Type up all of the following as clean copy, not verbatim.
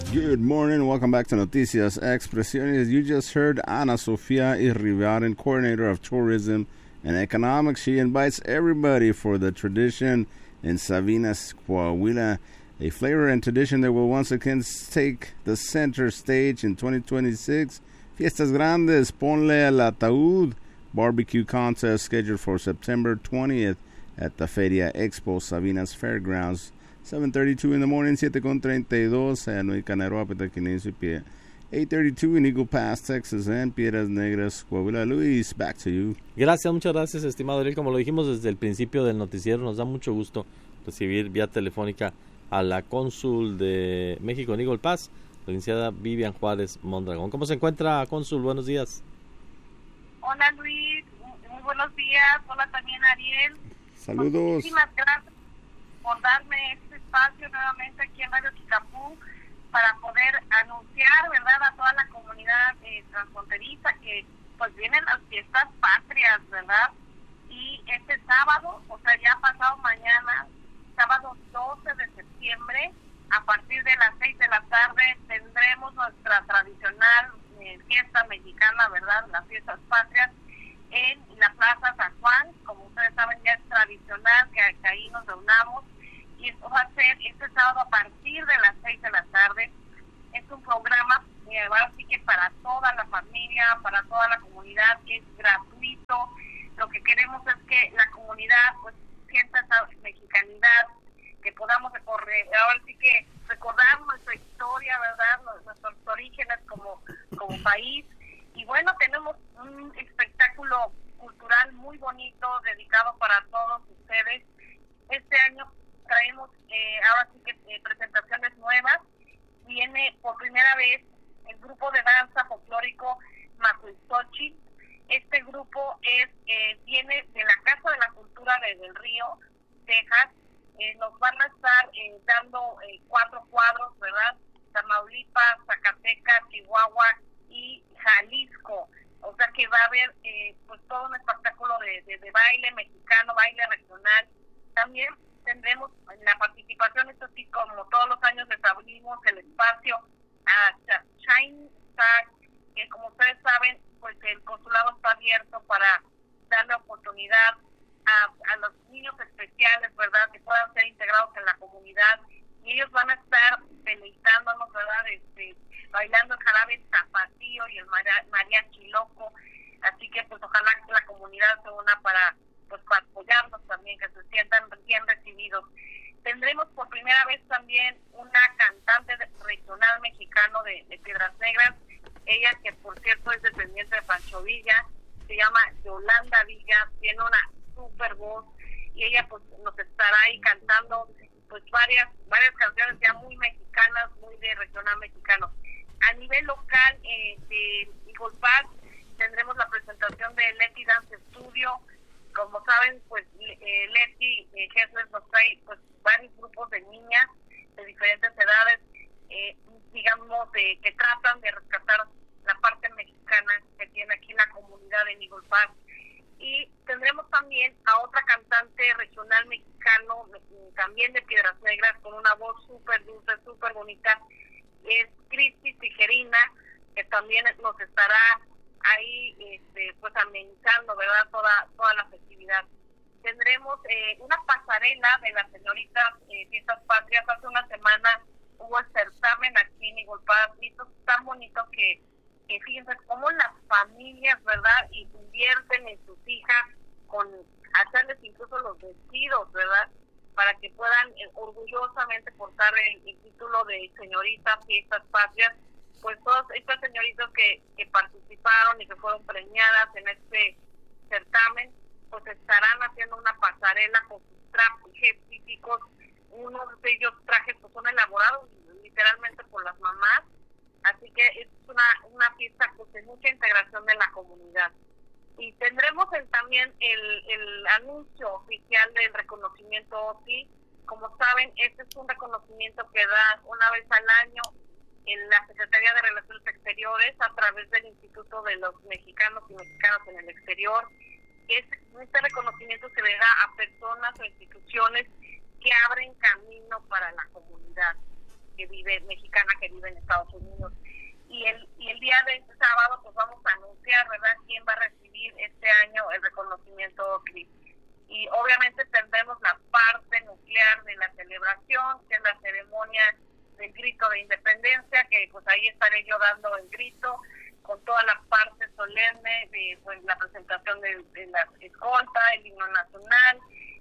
Good morning. Welcome back to Noticias Expresiones. You just heard Ana Sofia Irribaren, coordinator of tourism and economics. She invites everybody for the tradition in Sabinas, Coahuila, a flavor and tradition that will once again take the center stage in 2026. Fiestas Grandes, Ponle al Ataúd, barbecue contest scheduled for September 20th at the Feria Expo Sabinas Fairgrounds. 7:32 in the morning, 7:32, no hay Canaroa, Petaquinense, Pie. 8:32 in Eagle Pass, Texas, and Piedras Negras, Coahuila. Luis, back to you. Gracias, muchas gracias, estimado Ariel. Como lo dijimos desde el principio del noticiero, nos da mucho gusto recibir vía telefónica a la cónsul de México en Eagle Pass, la licenciada Vivian Juárez Mondragón. ¿Cómo se encuentra, cónsul? Buenos días. Hola, Luis. Muy buenos días. Hola también, Ariel. Saludos. Muchísimas gracias por darme este espacio nuevamente aquí en Radio Chicapú para poder anunciar, ¿verdad?, a toda la comunidad transfronteriza que pues vienen las fiestas patrias, ¿verdad? Y este sábado, o sea, ya pasado mañana, sábado 12 de septiembre, a partir de las 6 de la tarde, tendremos nuestra tradicional fiesta mexicana, ¿verdad?, las fiestas patrias, en la Plaza San Juan. Como ustedes saben, ya es tradicional que ahí nos reunamos, y esto va a ser este sábado a partir de las 6 de la tarde. Es un programa así que para toda la familia, para toda la comunidad, es gratuito. Lo que queremos es que la comunidad pues sienta esa mexicanidad, que podamos ahora sí que recordar nuestra historia, ¿verdad?, nuestros orígenes como país. Y bueno, tenemos un espectáculo cultural muy bonito dedicado para todos ustedes. Este año traemos ahora sí que presentaciones nuevas. Viene por primera vez el grupo de danza folclórico Macuizochi. Este grupo viene de la Casa de la Cultura de Del Río, Texas. Nos van a estar dando 4 cuadros, ¿verdad? Tamaulipas, Zacatecas, Chihuahua y Jalisco. O sea que va a haber pues todo un espectáculo de baile mexicano, baile regional. También tendremos la participación, esto sí, como todos los años les abrimos el espacio a Shine Star, que como ustedes saben, pues el consulado está abierto para darle oportunidad a los niños especiales, ¿verdad?, que puedan ser integrados en la comunidad, y ellos van a estar deleitándonos, ¿verdad?, bailando el jarabe zapatillo y el mariachi loco. Así que pues ojalá que la comunidad se una para apoyarnos también, que se sientan bien recibidos. Tendremos por primera vez también una cantante regional mexicano de Piedras Negras, ella que por cierto es descendiente de Pancho Villa, se llama Yolanda Villa, tiene una super voz, y ella pues nos estará ahí cantando pues varias canciones ya muy mexicanas, muy de regional mexicano. A nivel local de Eagle Pass tendremos la presentación de Leti Dance Studio. Como saben, pues Leti Jesús nos trae pues varios grupos de niñas de diferentes edades, digamos, que tratan de rescatar la parte mexicana que tiene aquí la comunidad de Eagle Pass. Y tendremos también a otra cantante regional mexicano, también de Piedras Negras, con una voz súper dulce, súper bonita. Es Cristi Tijerina, que también nos estará ahí pues amenizando, ¿verdad?, toda la festividad. Tendremos una pasarela de las señoritas fiestas patrias. Hace una semana hubo el certamen aquí en Eagle Pass, y esto es tan bonito que fíjense cómo las familias, ¿verdad?, invierten en sus hijas con hacerles incluso los vestidos, ¿verdad?, para que puedan orgullosamente portar el título de señorita fiestas patrias. Pues todas estas señoritas que participaron y que fueron premiadas en este certamen, pues estarán haciendo una pasarela con sus trajes típicos. Unos de ellos trajes pues son elaborados literalmente por las mamás, así que es una fiesta pues de mucha integración de la comunidad. Y tendremos también el anuncio oficial del reconocimiento OTI. Como saben, este es un reconocimiento que da una vez al año en la Secretaría de Relaciones Exteriores a través del Instituto de los Mexicanos y Mexicanas en el Exterior. Este reconocimiento se le da a personas o instituciones que abren camino para la comunidad. mexicana que vive en Estados Unidos. Y el día de este sábado pues vamos a anunciar, ¿verdad?, quién va a recibir este año el reconocimiento CRIS. Y obviamente tendremos la parte nuclear de la celebración, que es la ceremonia del grito de independencia, que pues ahí estaré yo dando el grito, con toda la parte solemne de pues, la presentación de la escolta, el himno nacional,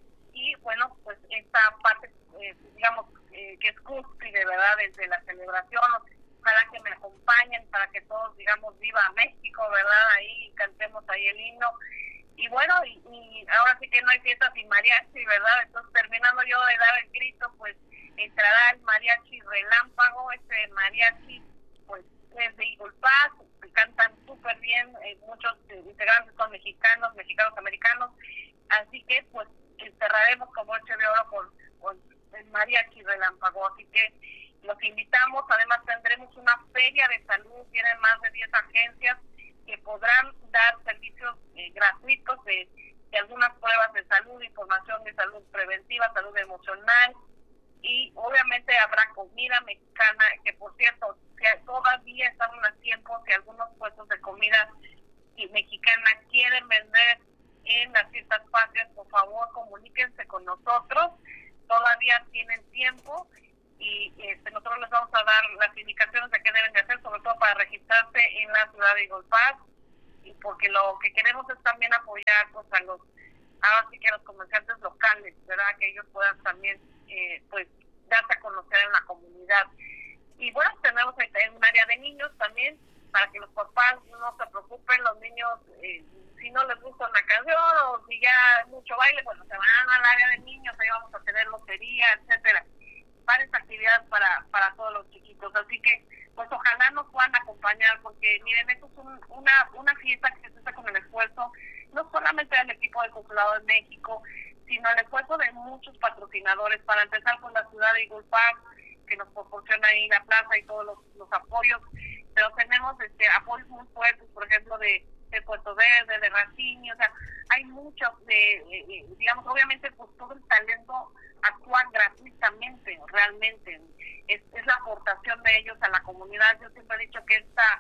y bueno, pues esta parte, digamos, que es cúspide, ¿verdad?, desde la celebración. Ojalá que me acompañen para que todos, digamos, viva México, ¿verdad?, ahí cantemos ahí el himno. Y bueno, y ahora sí que no hay fiesta sin mariachi, ¿verdad? Entonces, terminando yo de dar el grito, pues entrará el mariachi Relámpago. Este mariachi, pues, es de Eagle Pass, cantan súper bien, muchos integrantes son mexicanos-americanos, así que, pues, cerraremos con broche de oro con el mariachi Relámpago. Así que los invitamos. Además, tendremos una feria de salud, tienen más de 10 agencias que podrán dar servicios gratuitos de algunas pruebas de salud, información de salud preventiva, salud emocional, y obviamente habrá comida mexicana, que por cierto, todavía estamos a tiempo, si algunos puestos de comida mexicana quieren vender en las fiestas patrias, por favor comuníquense con nosotros, todavía tienen tiempo, y nosotros les vamos a dar las indicaciones de qué deben de hacer, sobre todo para registrarse en la ciudad de Eagle Pass, y porque lo que queremos es también apoyar pues a los comerciantes locales, ¿verdad?, que ellos puedan también pues darse a conocer en la comunidad. Y bueno, tenemos un área de niños también, para que los papás no se preocupen, los niños, si no les gusta una canción o si ya mucho baile, bueno, se van al área de niños, ahí vamos a tener lotería, etcétera, varias actividades para todos los chiquitos. Así que, pues ojalá nos puedan acompañar, porque miren, esto es una fiesta que se hace con el esfuerzo, no solamente del equipo del Consulado de México, sino el esfuerzo de muchos patrocinadores, para empezar con la ciudad de Eagle Pass, que nos proporciona ahí la plaza y todos los apoyos, pero tenemos apoyos muy fuertes, por ejemplo, de Puerto Verde, de Racini, o sea, hay muchos, digamos, obviamente, pues todo el talento actúa gratuitamente, realmente, es la aportación de ellos a la comunidad. Yo siempre he dicho que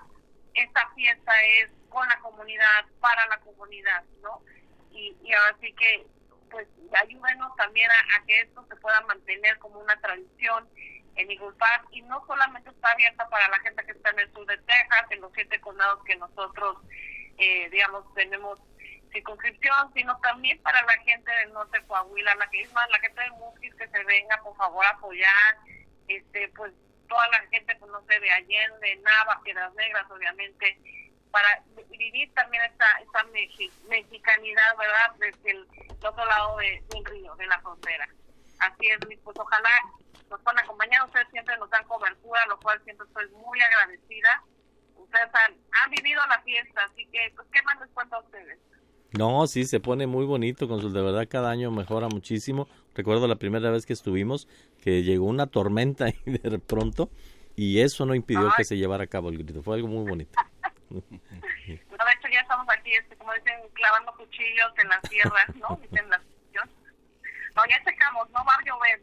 esta fiesta es con la comunidad, para la comunidad, ¿no? Y así que, pues, ayúdenos también a que esto se pueda mantener como una tradición en Eagle Pass, y no solamente está abierta para la gente que está en el sur de Texas, en los 7 condados que nosotros, digamos, tenemos circunscripción, sino también para la gente del norte de Coahuila, la gente de Musquis, que se venga, por favor, a apoyar, pues, toda la gente, pues, no sé, de Allende, Nava, Piedras Negras, obviamente, para vivir también esta mexicanidad, ¿verdad?, desde el otro lado del río, de la frontera. Así es, pues ojalá nos puedan acompañar. Ustedes siempre nos dan cobertura, lo cual siempre estoy muy agradecida. Ustedes han vivido la fiesta, así que, pues, ¿qué más les cuento a ustedes? No, sí, se pone muy bonito, Consul, de verdad cada año mejora muchísimo. Recuerdo la primera vez que estuvimos, que llegó una tormenta y de pronto, y eso no impidió que se llevara a cabo el grito. Fue algo muy bonito. No, de hecho ya estamos aquí, como dicen, clavando cuchillos en las tierras, ¿no? Dicen las cuchillos. No, ya secamos, no va a llover.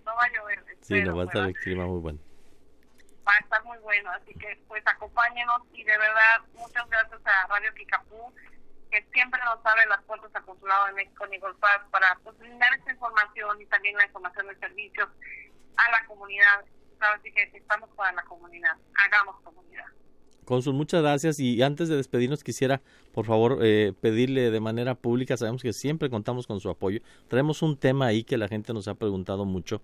Sí, no va a estar el clima muy bueno. Va a estar muy bueno, así que pues acompáñenos, y de verdad muchas gracias a Radio Kickapoo, que siempre nos abre las puertas al Consulado de México en Eagle Pass para, pues, brindar esta información y también la información de servicios a la comunidad. Así que estamos para la comunidad, hagamos comunidad. Cónsul, muchas gracias, y antes de despedirnos quisiera, por favor, pedirle de manera pública, sabemos que siempre contamos con su apoyo, traemos un tema ahí que la gente nos ha preguntado mucho,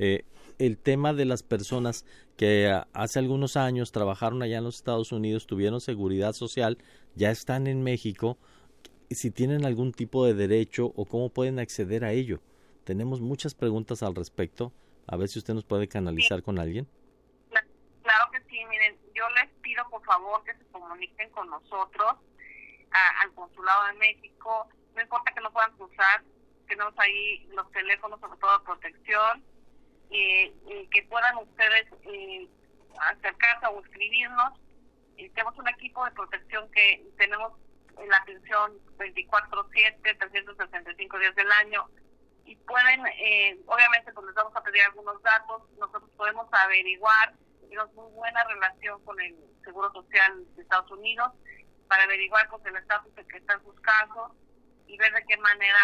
el tema de las personas que hace algunos años trabajaron allá en los Estados Unidos, tuvieron seguridad social, ya están en México, si tienen algún tipo de derecho o cómo pueden acceder a ello. Tenemos muchas preguntas al respecto, a ver si usted nos puede canalizar con alguien. Claro que sí, miren, yo les pido por favor que se comuniquen con nosotros al Consulado de México, no importa que no puedan cruzar, tenemos ahí los teléfonos, sobre todo de protección, que puedan ustedes acercarse o escribirnos. Tenemos un equipo de protección que tenemos la atención 24/7, 365 días del año, y pueden, obviamente, pues les vamos a pedir algunos datos, nosotros podemos averiguar tenemos muy buena relación con el Seguro Social de Estados Unidos para averiguar pues el estatus en que están sus casos y ver de qué manera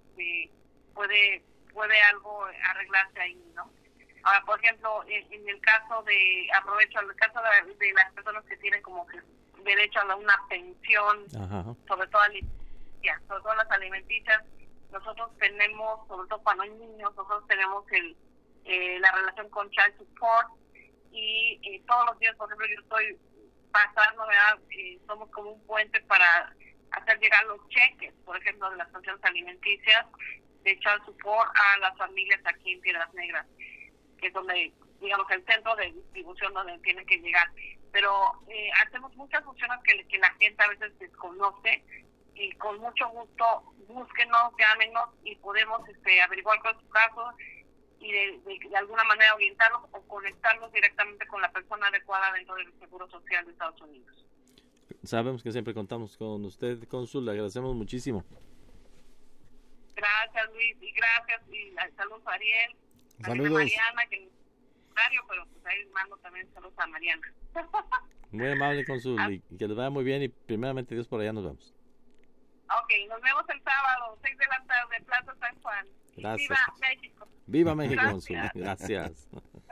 puede algo arreglarse ahí, ¿no? Ahora, por ejemplo, en el caso de, aprovecho el caso de las personas que tienen como que derecho a una pensión, Ajá. sobre todo las alimenticias, nosotros tenemos, sobre todo cuando hay niños, nosotros tenemos la relación con Child Support y todos los días, por ejemplo, yo estoy pasando, ¿verdad? Somos como un puente para hacer llegar los cheques, por ejemplo, de las pensiones alimenticias de Child Support a las familias aquí en Piedras Negras, que es donde, digamos, el centro de distribución donde tiene que llegar. Pero hacemos muchas funciones que la gente a veces desconoce y con mucho gusto búsquenos, llámenos y podemos averiguar cuál es su caso y de alguna manera orientarlos o conectarlos directamente con la persona adecuada dentro del Seguro Social de Estados Unidos. Sabemos que siempre contamos con usted, cónsul, le agradecemos muchísimo. Gracias, Luis, y gracias, y saludos a Ariel, Saludos. a Mariana, que es horario, pero pues ahí mando también saludos a Mariana. Muy amable, cónsul, y que les vaya muy bien y primeramente Dios por allá nos vemos. Ok, nos vemos el sábado, 6 de la tarde, Plaza San Juan. Gracias. ¡Viva México! ¡Viva México, Gracias. cónsul! Gracias.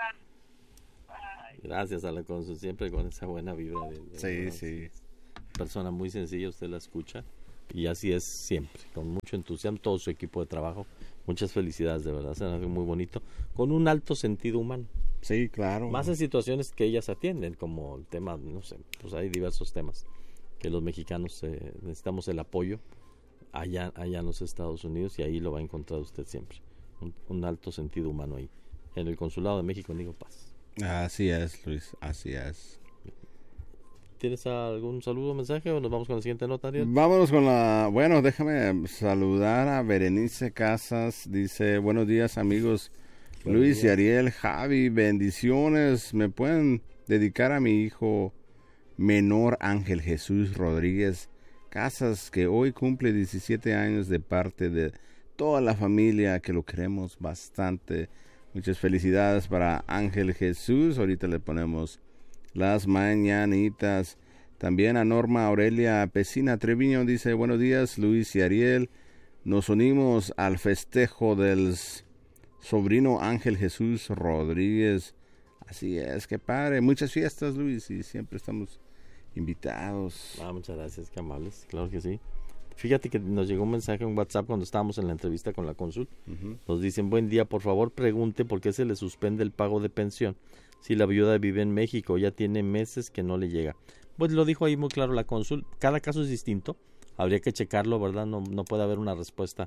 Gracias a la cónsul, siempre con esa buena vibra. Sí. Persona muy sencilla, usted la escucha y así es siempre, con mucho entusiasmo, todo su equipo de trabajo. Muchas felicidades, de verdad, es algo muy bonito, con un alto sentido humano. Sí, claro. Más en situaciones que ellas atienden, como el tema, no sé, pues hay diversos temas que los mexicanos necesitamos el apoyo allá en los Estados Unidos y ahí lo va a encontrar usted siempre. Un alto sentido humano ahí, en el Consulado de México en Eagle Pass. Así es, Luis, así es. ¿Tienes algún saludo o mensaje o nos vamos con la siguiente nota, Ariel? Vámonos con bueno, déjame saludar a Berenice Casas. Dice, buenos días, amigos. Luis y Ariel, Javi, bendiciones. ¿Me pueden dedicar a mi hijo menor Ángel Jesús Rodríguez Casas, que hoy cumple 17 años, de parte de toda la familia, que lo queremos bastante? Muchas felicidades para Ángel Jesús. Ahorita le ponemos las mañanitas. También a Norma Aurelia Pesina Treviño dice, buenos días, Luis y Ariel. Nos unimos al festejo del sobrino Ángel Jesús Rodríguez. Así es, qué padre. Muchas fiestas, Luis, y siempre estamos invitados. Muchas gracias, qué amables, claro que sí. Fíjate que nos llegó un mensaje en WhatsApp cuando estábamos en la entrevista con la cónsul. Nos dicen, buen día, por favor pregunte por qué se le suspende el pago de pensión si la viuda vive en México, ya tiene meses que no le llega. Pues lo dijo ahí muy claro la cónsul, cada caso es distinto, habría que checarlo, ¿verdad? No puede haber una respuesta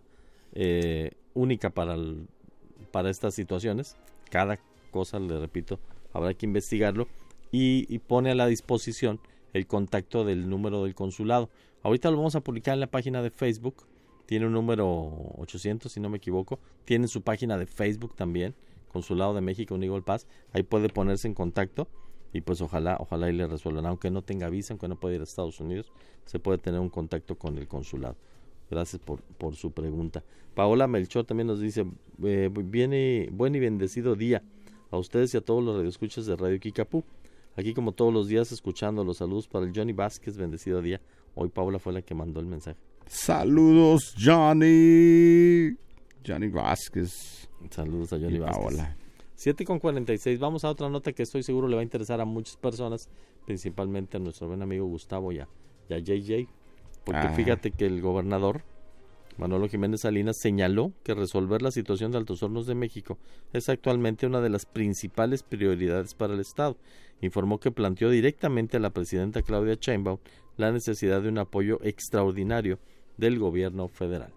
única para estas situaciones. Cada cosa, le repito, habrá que investigarlo y pone a la disposición el contacto del número del consulado. Ahorita lo vamos a publicar en la página de Facebook, tiene un número 800 si no me equivoco, tiene su página de Facebook también, Consulado de México en Eagle Pass, ahí puede ponerse en contacto y pues ojalá y le resuelvan, aunque no tenga visa, aunque no pueda ir a Estados Unidos, se puede tener un contacto con el consulado. Gracias por su pregunta. Paola Melchor también nos dice, buen y bendecido día a ustedes y a todos los radioescuchas de Radio Kikapú. Aquí como todos los días escuchando los saludos para el Johnny Vázquez, bendecido día. Hoy Paola fue la que mandó el mensaje. Saludos, Johnny Vázquez. Saludos a Johnny Vázquez. Paola. 7:46, vamos a otra nota que estoy seguro le va a interesar a muchas personas, principalmente a nuestro buen amigo Gustavo y a JJ, porque fíjate que el gobernador Manolo Jiménez Salinas señaló que resolver la situación de Altos Hornos de México es actualmente una de las principales prioridades para el Estado. Informó que planteó directamente a la presidenta Claudia Sheinbaum la necesidad de un apoyo extraordinario del gobierno federal.